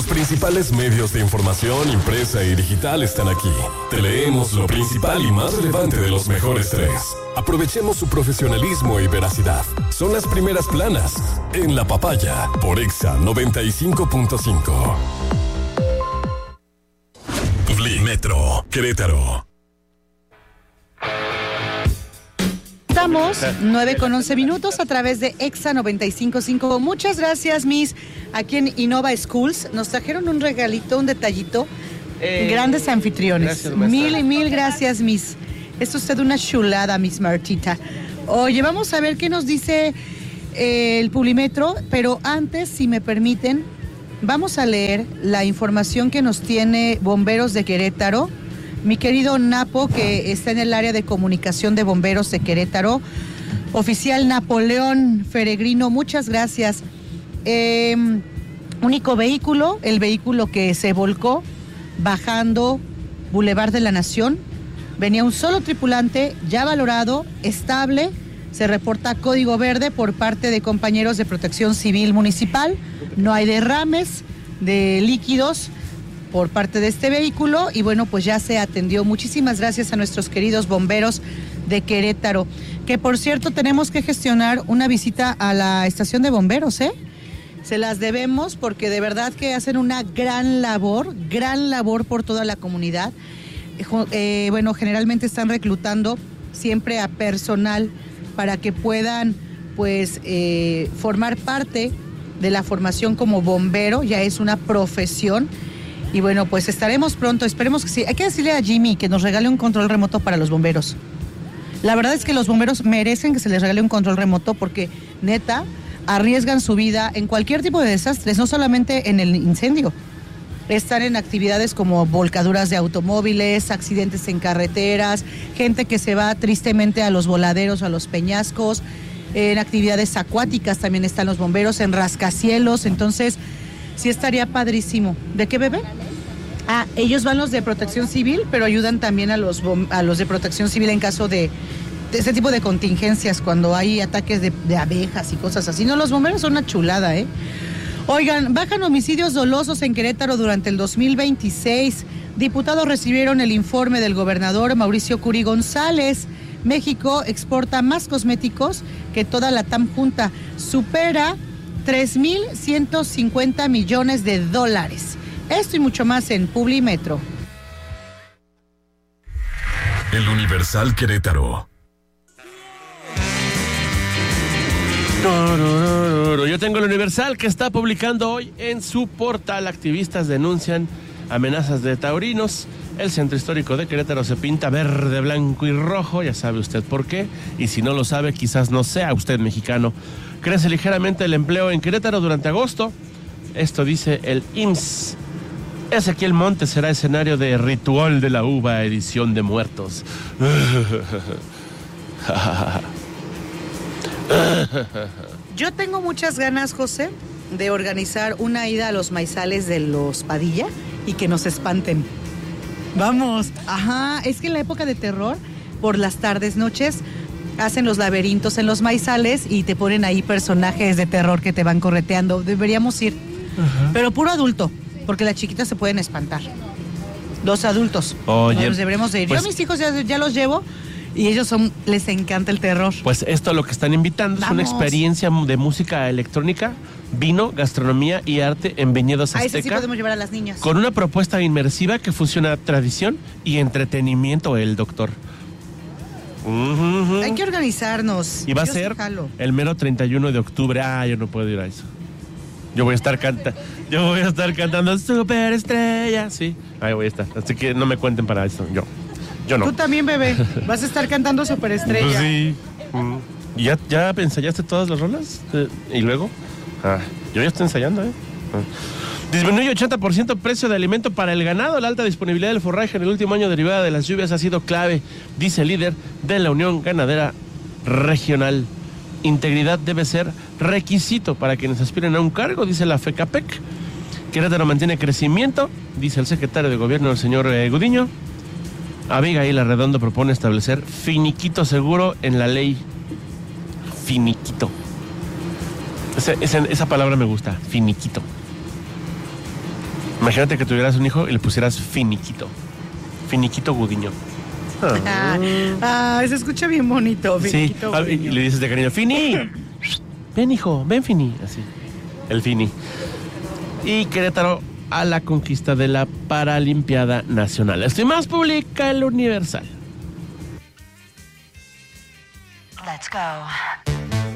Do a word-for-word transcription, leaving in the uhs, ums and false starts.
Los principales medios de información impresa y digital están aquí. Te leemos lo principal y más relevante de los mejores tres. Aprovechemos su profesionalismo y veracidad. Son las primeras planas en La Papaya por Exa noventa y cinco punto cinco. Publimetro, Querétaro. Estamos nueve con once minutos a través de Exa noventa y cinco punto cinco. Muchas gracias, Miss. Aquí en Innova Schools nos trajeron un regalito, un detallito. Eh, Grandes anfitriones. Gracias, mil y mil gracias, Miss. Es usted una chulada, Miss Martita. Oye, vamos a ver qué nos dice eh, el Publimetro, pero antes, si me permiten, vamos a leer la información que nos tiene Bomberos de Querétaro. Mi querido Napo, que está en el área de comunicación de Bomberos de Querétaro. Oficial Napoleón Feregrino, muchas gracias. Eh, único vehículo, el vehículo que se volcó bajando Boulevard de la Nación. Venía un solo tripulante, ya valorado, estable. Se reporta código verde por parte de compañeros de Protección Civil Municipal. No hay derrames de líquidos por parte de este vehículo y bueno, pues ya se atendió. Muchísimas gracias a nuestros queridos bomberos de Querétaro, que por cierto tenemos que gestionar una visita a la estación de bomberos, ¿eh? Se las debemos porque de verdad que hacen una gran labor, gran labor por toda la comunidad. Eh, bueno, generalmente están reclutando siempre a personal para que puedan pues eh, formar parte de la formación como bombero, ya es una profesión. Y bueno, pues estaremos pronto, esperemos que sí. Hay que decirle a Jimmy que nos regale un control remoto para los bomberos. La verdad es que los bomberos merecen que se les regale un control remoto porque, neta, arriesgan su vida en cualquier tipo de desastres, no solamente en el incendio. Están en actividades como volcaduras de automóviles, accidentes en carreteras, gente que se va tristemente a los voladeros, a los peñascos, en actividades acuáticas también están los bomberos, en rascacielos, entonces sí estaría padrísimo. ¿De qué, bebé? Ah, ellos van los de Protección Civil, pero ayudan también a los a los de Protección Civil en caso de, de ese tipo de contingencias, cuando hay ataques de, de abejas y cosas así. No, los bomberos son una chulada, ¿eh? Oigan, bajan homicidios dolosos en Querétaro durante el dos mil veintiséis. Diputados recibieron el informe del gobernador Mauricio Curi González. México exporta más cosméticos que toda la T A M junta. Supera tres mil ciento cincuenta millones de dólares. Esto y mucho más en Publimetro. El Universal Querétaro. Yo tengo el Universal que está publicando hoy en su portal. Activistas denuncian amenazas de taurinos. El centro histórico de Querétaro se pinta verde, blanco y rojo. Ya sabe usted por qué. Y si no lo sabe, quizás no sea usted mexicano. Crece ligeramente el empleo en Querétaro durante agosto. Esto dice el I M S S. Ezequiel Montes será escenario de Ritual de la Uva, edición de muertos. Yo tengo muchas ganas, José, de organizar una ida a los maizales de los Padilla y que nos espanten. Vamos. Ajá, es que en la época de terror, por las tardes, noches, hacen los laberintos en los maizales y te ponen ahí personajes de terror que te van correteando. Deberíamos ir. Ajá. Pero puro adulto, porque las chiquitas se pueden espantar. Los adultos. Oye, nos deberemos de ir. Pues, yo a mis hijos ya, ya los llevo y ellos son, les encanta el terror. Pues esto lo que están invitando Vamos. es una experiencia de música electrónica, vino, gastronomía y arte en Viñedos Azteca. A ese sí podemos llevar a las niñas. Con una propuesta inmersiva que fusiona tradición y entretenimiento, el doctor. Uh-huh. Hay que organizarnos. Y va yo a ser el mero treinta y uno de octubre. Ah, yo no puedo ir a eso. Yo voy a estar cantando. Yo voy a estar cantando Superestrella. Sí, ahí voy a estar. Así que no me cuenten para eso. Yo. Yo no. Tú también, bebé. Vas a estar cantando Superestrella. Pues sí. Mm. ¿Ya, ¿Ya ensayaste todas las rolas? Eh, ¿Y luego? Ah, yo ya estoy ensayando, ¿eh? Ah. Disminuye ochenta por ciento precio de alimento para el ganado. La alta disponibilidad del forraje en el último año derivada de las lluvias ha sido clave, dice el líder de la Unión Ganadera Regional. Integridad debe ser requisito para quienes aspiren a un cargo, dice la FECAPEC. Querétaro mantiene crecimiento, dice el secretario de Gobierno, el señor eh, Gudiño. Abigail Arredondo propone establecer finiquito seguro en la ley. Finiquito. Esa, esa, esa palabra me gusta, finiquito. Imagínate que tuvieras un hijo y le pusieras Finiquito. Finiquito Gudiño. Ah, ah, se escucha bien bonito. Sí, ah, y le dices de cariño, Fini, ven hijo, ven Fini, así, el Fini. Y Querétaro a la conquista de la Paralimpiada Nacional. Esto y más publica el Universal. Let's go.